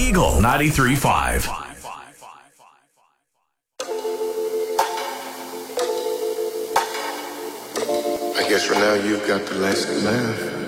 Eagle 93.5. I guess for now you've got the last laugh.